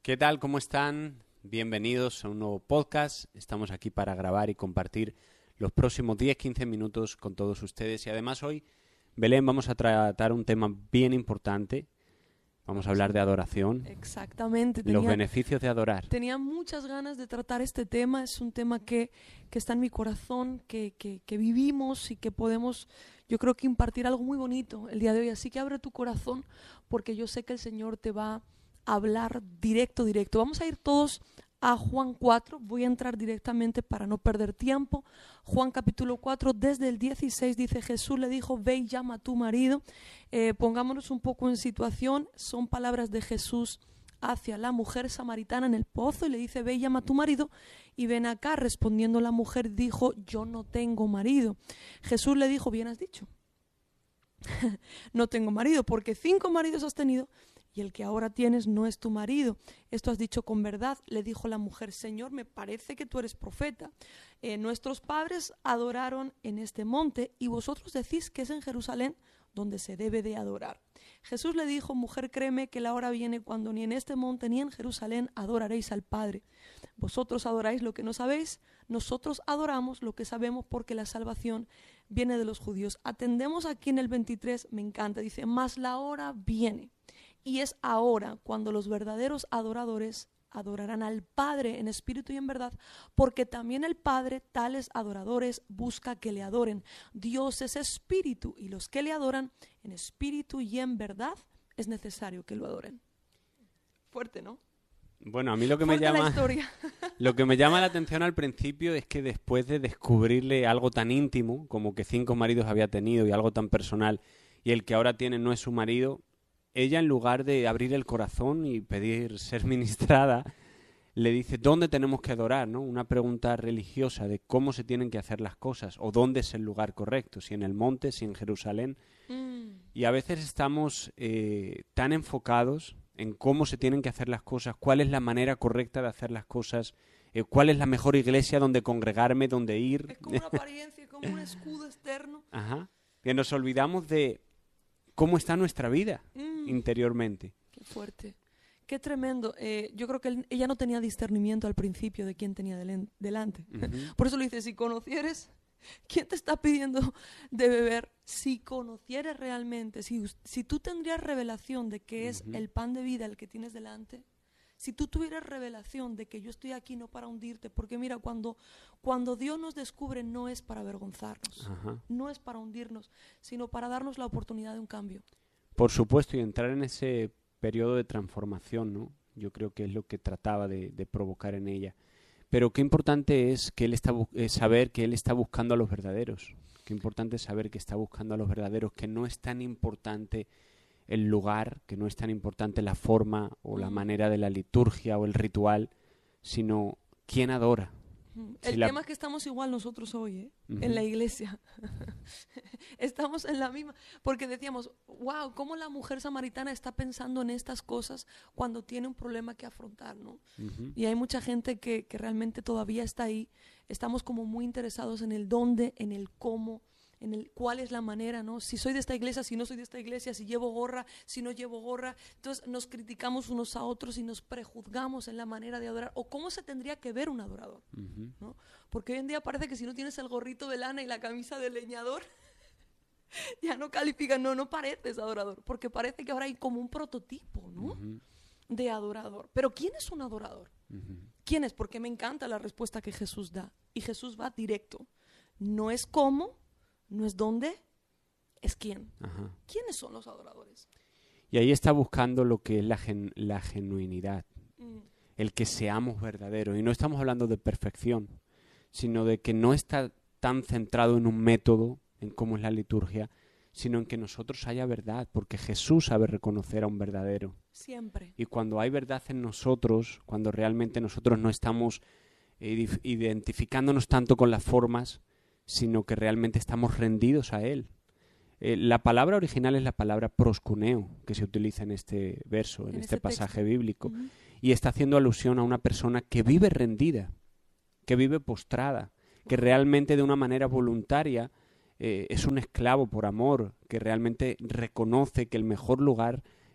¿Qué tal? ¿Cómo están? Bienvenidos a un nuevo podcast. Estamos aquí para grabar y compartir los próximos 10-15 minutos con todos ustedes. Y además hoy, Belén, vamos a tratar un tema bien importante. Vamos a hablar de adoración. Exactamente. Los beneficios de adorar. Tenía muchas ganas de tratar este tema. Es un tema que está en mi corazón, que vivimos y que podemos, yo creo que impartir algo muy bonito el día de hoy. Así que abre tu corazón porque yo sé que el Señor te va a hablar directo. Vamos a ir todos a Juan 4. Voy a entrar directamente para no perder tiempo. Juan capítulo 4, desde el 16 dice: Jesús le dijo, ve y llama a tu marido. Pongámonos un poco en situación. Son palabras de Jesús hacia la mujer samaritana en el pozo y le dice, ve y llama a tu marido y ven acá. Respondiendo la mujer dijo, yo no tengo marido. Jesús le dijo, bien has dicho, no tengo marido, porque 5 maridos has tenido y el que ahora tienes no es tu marido. Esto has dicho con verdad. Le dijo la mujer, Señor, me parece que tú eres profeta. Nuestros padres adoraron en este monte y vosotros decís que es en Jerusalén donde se debe de adorar. Jesús le dijo, mujer, créeme que la hora viene cuando ni en este monte ni en Jerusalén adoraréis al Padre. Vosotros adoráis lo que no sabéis, nosotros adoramos lo que sabemos, porque la salvación viene de los judíos. Atendemos aquí en el 23, me encanta, dice, mas la hora viene. Y es ahora cuando los verdaderos adoradores adorarán al Padre en espíritu y en verdad, porque también el Padre tales adoradores busca que le adoren. Dios es espíritu y los que le adoran en espíritu y en verdad es necesario que lo adoren. Fuerte, ¿no? Bueno, a mí lo que Fuerte la historia. lo que me llama la atención al principio es que después de descubrirle algo tan íntimo, como que 5 maridos había tenido y algo tan personal, y el que ahora tiene no es su marido, ella, en lugar de abrir el corazón y pedir ser ministrada, le dice dónde tenemos que adorar, ¿no? Una pregunta religiosa de cómo se tienen que hacer las cosas o dónde es el lugar correcto, si en el monte, si en Jerusalén. Y a veces estamos tan enfocados en cómo se tienen que hacer las cosas, cuál es la manera correcta de hacer las cosas, cuál es la mejor iglesia donde congregarme, donde ir. Es como una apariencia, como un escudo externo. Ajá. Que nos olvidamos de cómo está nuestra vida interiormente. Qué fuerte, qué tremendo. Yo creo que ella no tenía discernimiento al principio de quién tenía delante. Por eso le dice, si conocieres, ¿quién te está pidiendo de beber? Si conocieres realmente, si tú tendrías revelación de que es el pan de vida el que tienes delante, si tú tuvieras revelación de que yo estoy aquí no para hundirte, porque mira, cuando Dios nos descubre no es para avergonzarnos, no es para hundirnos, sino para darnos la oportunidad de un cambio. Por supuesto, y entrar en ese periodo de transformación, ¿no? Yo creo que es lo que trataba de provocar en ella. Pero qué importante es que saber que Él está buscando a los verdaderos. Qué importante es saber que está buscando a los verdaderos, que no es tan importante el lugar, que no es tan importante la forma o la manera de la liturgia o el ritual, sino quién adora. El tema es que estamos igual nosotros hoy, en la iglesia. Estamos en la misma, porque decíamos, wow, cómo la mujer samaritana está pensando en estas cosas cuando tiene un problema que afrontar, ¿no? Y hay mucha gente que realmente todavía está ahí. Estamos como muy interesados en el dónde, en el cómo, en el cuál es la manera, ¿no? Si soy de esta iglesia, si no soy de esta iglesia, si llevo gorra, si no llevo gorra. Entonces nos criticamos unos a otros y nos prejuzgamos en la manera de adorar o cómo se tendría que ver un adorador, ¿no? Porque hoy en día parece que si no tienes el gorrito de lana y la camisa de leñador ya no califican, no pareces adorador, porque parece que ahora hay como un prototipo, ¿no? De adorador. Pero ¿quién es un adorador? ¿Quién es? Porque me encanta la respuesta que Jesús da y Jesús va directo. No es cómo, no es dónde, es quién. ¿Quiénes son los adoradores? Y ahí está buscando lo que es la genuinidad, el que seamos verdaderos. Y no estamos hablando de perfección, sino de que no está tan centrado en un método, en cómo es la liturgia, sino en que nosotros haya verdad, porque Jesús sabe reconocer a un verdadero. Siempre. Y cuando hay verdad en nosotros, cuando realmente nosotros no estamos identificándonos tanto con las formas, sino que realmente estamos rendidos a Él. La palabra original es la palabra proskuneo, que se utiliza en este verso, en este pasaje bíblico. Y está haciendo alusión a una persona que vive rendida, que vive postrada, que realmente de una manera voluntaria es un esclavo por amor, que realmente reconoce que el mejor lugar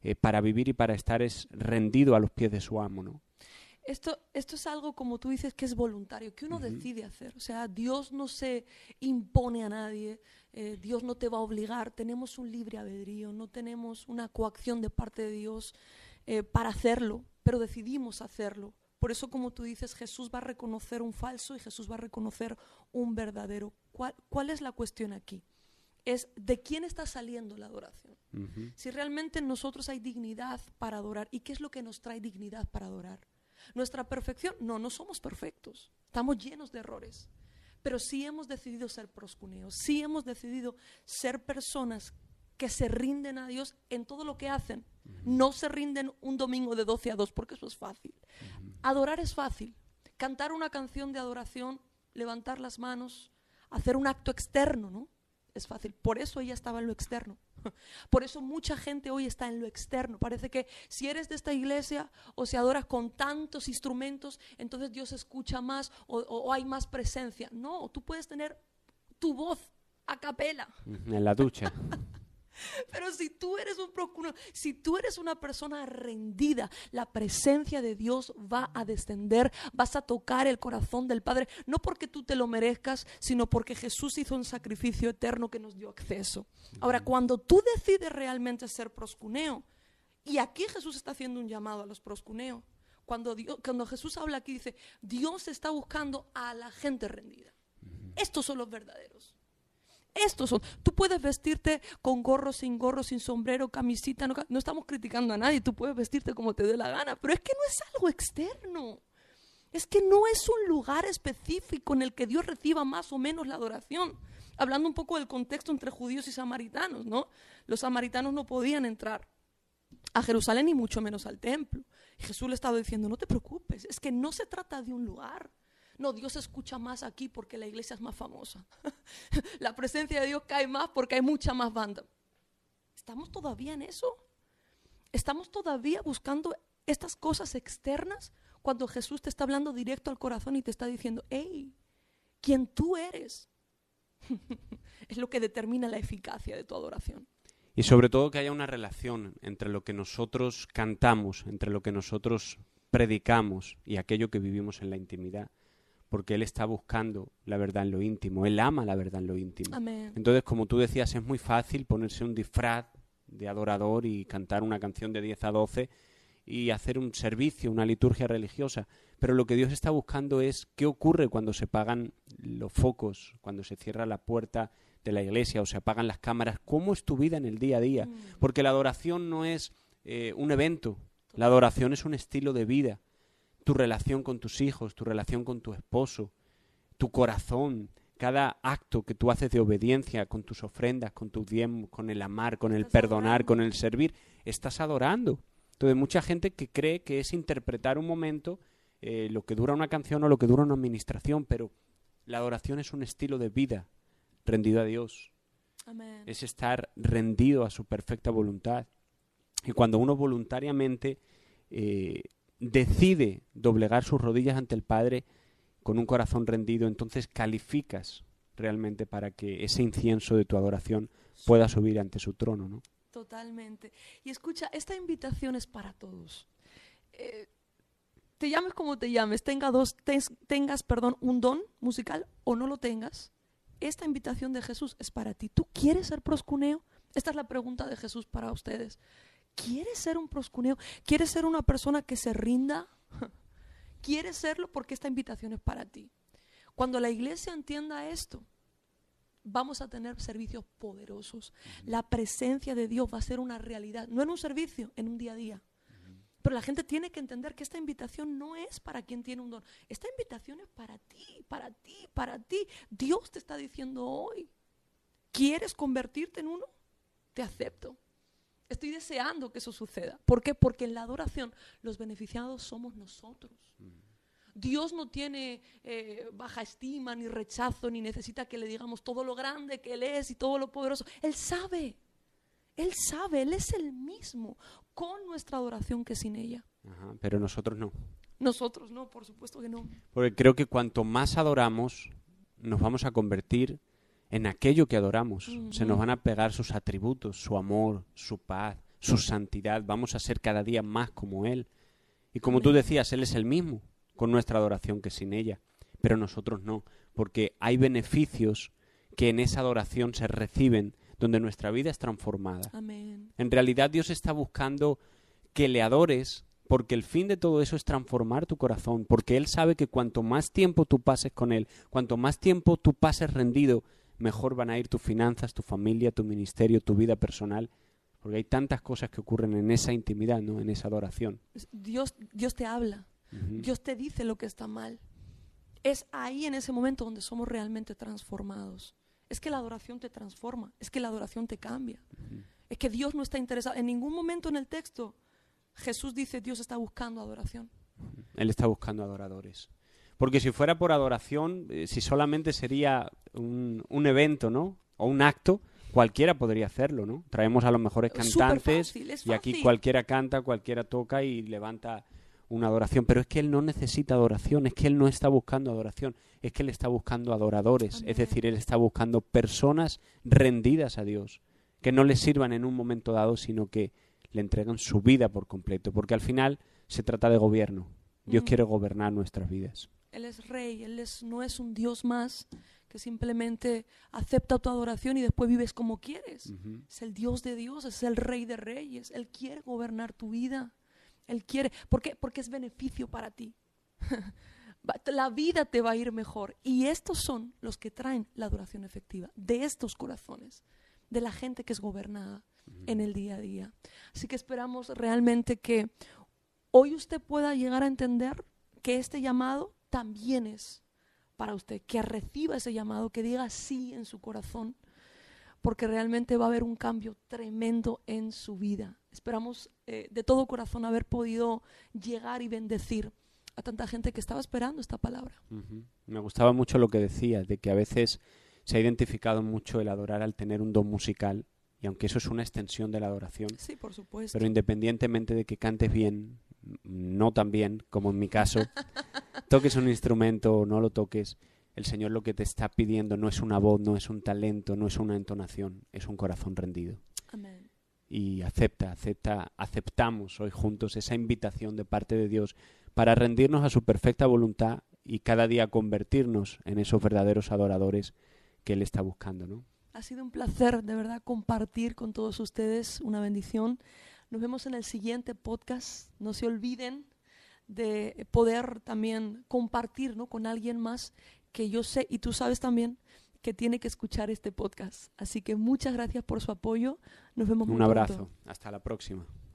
para vivir y para estar es rendido a los pies de su amo, ¿no? Esto es algo, como tú dices, que es voluntario, que uno decide hacer. O sea, Dios no se impone a nadie, Dios no te va a obligar, tenemos un libre albedrío, no tenemos una coacción de parte de Dios para hacerlo, pero decidimos hacerlo. Por eso, como tú dices, Jesús va a reconocer un falso y Jesús va a reconocer un verdadero. ¿Cuál es la cuestión aquí? Es de quién está saliendo la adoración. Si realmente en nosotros hay dignidad para adorar. ¿Y qué es lo que nos trae dignidad para adorar? ¿Nuestra perfección? No somos perfectos. Estamos llenos de errores. Pero sí hemos decidido ser proscuneos. Sí hemos decidido ser personas que se rinden a Dios en todo lo que hacen. No se rinden un domingo de 12 a 2 porque eso es fácil. Adorar es fácil. Cantar una canción de adoración, levantar las manos, hacer un acto externo, ¿no? Es fácil. Por eso ella estaba en lo externo. Por eso mucha gente hoy está en lo externo. Parece que si eres de esta iglesia o se adoras con tantos instrumentos, entonces Dios escucha más o hay más presencia. No, tú puedes tener tu voz a capela. En la ducha. Pero si tú eres un procurado, si tú eres una persona rendida, la presencia de Dios va a descender, vas a tocar el corazón del Padre, no porque tú te lo merezcas, sino porque Jesús hizo un sacrificio eterno que nos dio acceso. Ahora, cuando tú decides realmente ser proscuneo, y aquí Jesús está haciendo un llamado a los proscuneos, cuando Jesús habla aquí dice, Dios está buscando a la gente rendida. Estos son los verdaderos. Estos son. Tú puedes vestirte con gorro, sin sombrero, camisita. No estamos criticando a nadie. Tú puedes vestirte como te dé la gana. Pero es que no es algo externo. Es que no es un lugar específico en el que Dios reciba más o menos la adoración. Hablando un poco del contexto entre judíos y samaritanos, ¿no? Los samaritanos no podían entrar a Jerusalén ni mucho menos al templo. Y Jesús le estaba diciendo, no te preocupes. Es que no se trata de un lugar. No, Dios escucha más aquí porque la iglesia es más famosa. La presencia de Dios cae más porque hay mucha más banda. ¿Estamos todavía en eso? ¿Estamos todavía buscando estas cosas externas cuando Jesús te está hablando directo al corazón y te está diciendo, hey, quien tú eres es lo que determina la eficacia de tu adoración? Y sobre todo que haya una relación entre lo que nosotros cantamos, entre lo que nosotros predicamos y aquello que vivimos en la intimidad. Porque Él está buscando la verdad en lo íntimo. Él ama la verdad en lo íntimo. Amén. Entonces, como tú decías, es muy fácil ponerse un disfraz de adorador y cantar una canción de 10 a 12 y hacer un servicio, una liturgia religiosa. Pero lo que Dios está buscando es qué ocurre cuando se apagan los focos, cuando se cierra la puerta de la iglesia o se apagan las cámaras. ¿Cómo es tu vida en el día a día? Porque la adoración no es un evento. La adoración es un estilo de vida. Tu relación con tus hijos, tu relación con tu esposo, tu corazón, cada acto que tú haces de obediencia con tus ofrendas, con tus diezmos, con el amar, con el perdonar, con el servir, estás adorando. Entonces mucha gente que cree que es interpretar un momento, lo que dura una canción o lo que dura una administración, pero la adoración es un estilo de vida rendido a Dios. Amén. Es estar rendido a su perfecta voluntad. Y cuando uno voluntariamente decide doblegar sus rodillas ante el Padre con un corazón rendido, entonces calificas realmente para que ese incienso de tu adoración pueda subir ante su trono, ¿no? Totalmente. Y escucha, esta invitación es para todos. Te llames como te llames, tengas un don musical o no lo tengas, esta invitación de Jesús es para ti. ¿Tú quieres ser proscuneo? Esta es la pregunta de Jesús para ustedes. ¿Quieres ser un proscuneo? ¿Quieres ser una persona que se rinda? ¿Quieres serlo? Porque esta invitación es para ti. Cuando la iglesia entienda esto, vamos a tener servicios poderosos. La presencia de Dios va a ser una realidad, no en un servicio, en un día a día. Pero la gente tiene que entender que esta invitación no es para quien tiene un don. Esta invitación es para ti, para ti, para ti. Dios te está diciendo hoy, ¿quieres convertirte en uno? Te acepto. Estoy deseando que eso suceda. ¿Por qué? Porque en la adoración los beneficiados somos nosotros. Dios no tiene baja estima, ni rechazo, ni necesita que le digamos todo lo grande que Él es y todo lo poderoso. Él sabe, Él es el mismo con nuestra adoración que sin ella. Ajá, pero nosotros no. Nosotros no, por supuesto que no. Porque creo que cuanto más adoramos, nos vamos a convertir en aquello que adoramos. Se nos van a pegar sus atributos, su amor, su paz, su santidad, vamos a ser cada día más como Él. Y como Amén. tú decías, Él es el mismo con nuestra adoración que sin ella, pero nosotros no, porque hay beneficios que en esa adoración se reciben, donde nuestra vida es transformada. Amén. En realidad Dios está buscando que le adores, porque el fin de todo eso es transformar tu corazón, porque Él sabe que cuanto más tiempo tú pases con Él, cuanto más tiempo tú pases rendido, mejor van a ir tus finanzas, tu familia, tu ministerio, tu vida personal, porque hay tantas cosas que ocurren en esa intimidad, ¿no? En esa adoración. Dios te habla, Ujú. Dios te dice lo que está mal. Es ahí en ese momento donde somos realmente transformados. Es que la adoración te transforma, es que la adoración te cambia. Es que Dios no está interesado. En ningún momento en el texto Jesús dice Dios está buscando adoración. Él está buscando adoradores. Porque si fuera por adoración, si solamente sería un evento, ¿no? O un acto, cualquiera podría hacerlo, ¿no? Traemos a los mejores cantantes Superfácil, es y aquí fácil. cualquiera canta, cualquiera toca y levanta una adoración. Pero es que Él no necesita adoración, es que Él no está buscando adoración, es que Él está buscando adoradores. Amén. Es decir, Él está buscando personas rendidas a Dios, que no le sirvan en un momento dado, sino que le entregan su vida por completo. Porque al final se trata de gobierno. Dios quiere gobernar nuestras vidas. Él es rey, no es un Dios más que simplemente acepta tu adoración y después vives como quieres. Ujú. Es el Dios de dioses, es el rey de reyes. Él quiere gobernar tu vida. Él quiere. ¿Por qué? Porque es beneficio para ti. La vida te va a ir mejor. Y estos son los que traen la adoración efectiva, de estos corazones, de la gente que es gobernada en el día a día. Así que esperamos realmente que hoy usted pueda llegar a entender que este llamado también es para usted, que reciba ese llamado, que diga sí en su corazón, porque realmente va a haber un cambio tremendo en su vida. Esperamos de todo corazón haber podido llegar y bendecir a tanta gente que estaba esperando esta palabra. Ujú. Me gustaba mucho lo que decías, de que a veces se ha identificado mucho el adorar al tener un don musical, y aunque eso es una extensión de la adoración, Sí, por supuesto. pero independientemente de que cantes bien, no tan bien como en mi caso, toques un instrumento o no lo toques, el Señor lo que te está pidiendo no es una voz, no es un talento, no es una entonación, es un corazón rendido. Amén. Y aceptamos hoy juntos esa invitación de parte de Dios para rendirnos a su perfecta voluntad y cada día convertirnos en esos verdaderos adoradores que Él está buscando, ¿no? Ha sido un placer, de verdad, compartir con todos ustedes, una bendición. Nos vemos en el siguiente podcast. No se olviden de poder también compartir, ¿no?, con alguien más que yo sé y tú sabes también que tiene que escuchar este podcast. Así que muchas gracias por su apoyo. Nos vemos muy Un abrazo. pronto. Hasta la próxima.